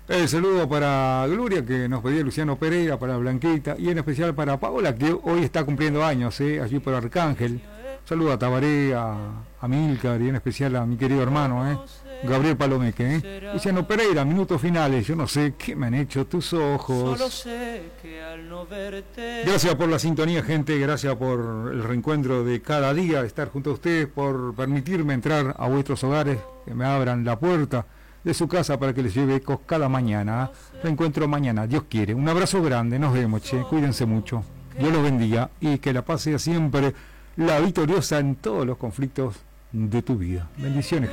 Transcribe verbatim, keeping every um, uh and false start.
El saludo para Gloria, que nos pedía Luciano Pereira, para Blanquita, y en especial para Paola, que hoy está cumpliendo años, ¿eh? Allí por Arcángel. Saludo a Tabaré, a, a Milcar, y en especial a mi querido hermano, ¿eh? Gabriel Palomeque, ¿eh? Luciano Pereira, minutos finales. Yo no sé qué me han hecho tus ojos. Solo sé que al no verte... Gracias por la sintonía, gente. Gracias por el reencuentro de cada día, estar junto a ustedes, por permitirme entrar a vuestros hogares, que me abran la puerta de su casa para que les lleve ecos cada mañana. Reencuentro mañana, Dios quiere. Un abrazo grande, nos vemos, che. Cuídense mucho. Dios los bendiga y que la paz sea siempre la victoriosa en todos los conflictos de tu vida. Bendiciones.